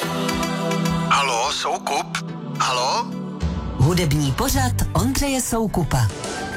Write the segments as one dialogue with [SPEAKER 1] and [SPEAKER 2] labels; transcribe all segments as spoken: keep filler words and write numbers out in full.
[SPEAKER 1] Haló, Soukup? Haló?
[SPEAKER 2] Hudební pořad Ondřeje Soukupa.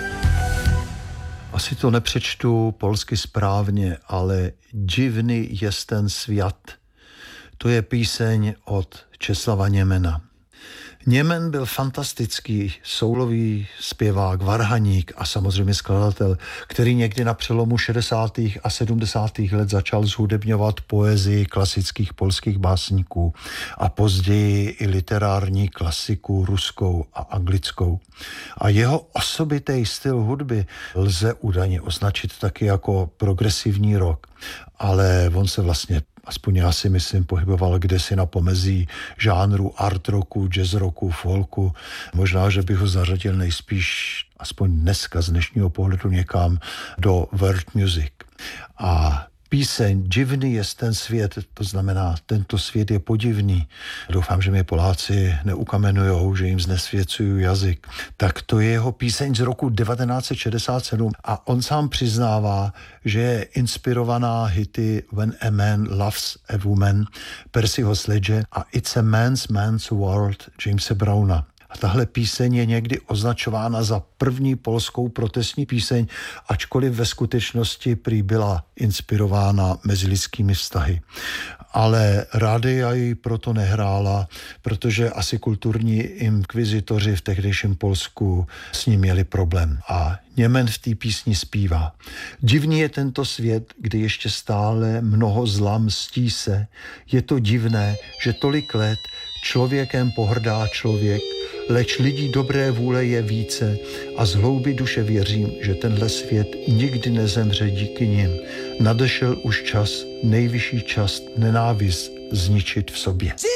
[SPEAKER 3] Asi to nepřečtu polsky správně, ale Dziwny jest ten svět. To je píseň od Czesława Niemena. Niemen byl fantastický soulový zpěvák, varhaník a samozřejmě skladatel, který někdy na přelomu šedesátých a sedmdesátých let začal zhudebňovat poezii klasických polských básníků a později i literární klasiku ruskou a anglickou. A jeho osobitý styl hudby lze údajně označit taky jako progresivní rock, ale on se vlastně aspoň já si myslím, pohyboval kdesi na pomezí žánru art rocku, jazz rocku, folku. Možná, že bych ho zařadil nejspíš, aspoň dneska z dnešního pohledu někam, do world music. A píseň Dziwny jest ten svět, to znamená, tento svět je podivný. Doufám, že mě Poláci neukamenujou, že jim znesvěcuju jazyk. Tak to je jeho píseň z roku devatenáct set šedesát sedm a on sám přiznává, že je inspirovaná hity When a Man Loves a Woman Percyho Sledge a It's a Man's Man's World Jamese Browna. A tahle píseň je někdy označována za první polskou protestní píseň, ačkoliv ve skutečnosti prý byla inspirována mezilidskými vztahy. Ale rádia ji proto nehrála, protože asi kulturní inkvizitoři v tehdejším Polsku s ním měli problém. A Niemen v té písni zpívá. Divný je tento svět, kdy ještě stále mnoho zla mstí se. Je to divné, že tolik let člověkem pohrdá člověk, leč lidí dobré vůle je více a z hloubi duše věřím, že tenhle svět nikdy nezemře díky nim. Nadešel už čas, nejvyšší čas nenávist zničit v sobě.